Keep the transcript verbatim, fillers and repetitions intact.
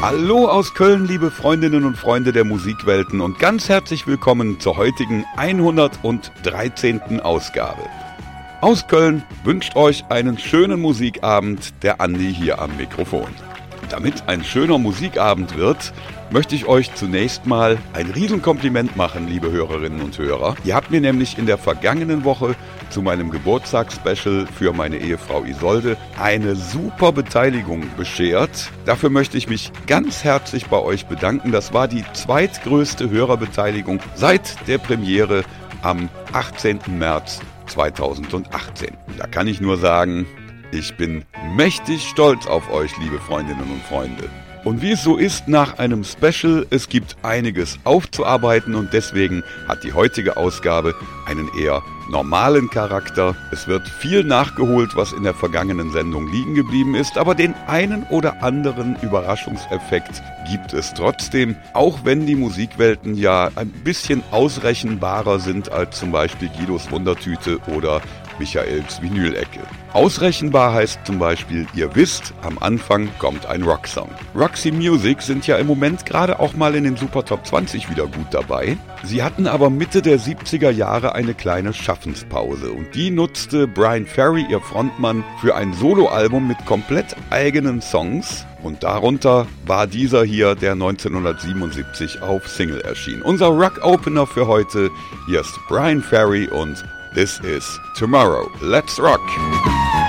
Hallo aus Köln, liebe Freundinnen und Freunde der Musikwelten und ganz herzlich willkommen zur heutigen hundertdreizehnten Ausgabe. Aus Köln wünscht euch einen schönen Musikabend der Andi hier am Mikrofon. Damit ein schöner Musikabend wird, möchte ich euch zunächst mal ein Riesenkompliment machen, liebe Hörerinnen und Hörer. Ihr habt mir nämlich in der vergangenen Woche zu meinem Geburtstagsspecial für meine Ehefrau Isolde eine super Beteiligung beschert. Dafür möchte ich mich ganz herzlich bei euch bedanken. Das war die zweitgrößte Hörerbeteiligung seit der Premiere am achtzehnten März zweitausendachtzehn. Da kann ich nur sagen, ich bin mächtig stolz auf euch, liebe Freundinnen und Freunde. Und wie es so ist nach einem Special, es gibt einiges aufzuarbeiten und deswegen hat die heutige Ausgabe einen eher normalen Charakter. Es wird viel nachgeholt, was in der vergangenen Sendung liegen geblieben ist, aber den einen oder anderen Überraschungseffekt gibt es trotzdem, auch wenn die Musikwelten ja ein bisschen ausrechenbarer sind als zum Beispiel Guidos Wundertüte oder Michaels Vinylecke. Ausrechenbar heißt zum Beispiel, ihr wisst, am Anfang kommt ein Rocksong. Roxy Music sind ja im Moment gerade auch mal in den Super Top zwanzig wieder gut dabei. Sie hatten aber Mitte der siebziger Jahre eine kleine Schaffenspause und die nutzte Bryan Ferry, ihr Frontmann, für ein Soloalbum mit komplett eigenen Songs. Und darunter war dieser hier, der neunzehnhundertsiebenundsiebzig auf Single erschien. Unser Rock-Opener für heute, hier ist Bryan Ferry und This is Tomorrow. Let's rock!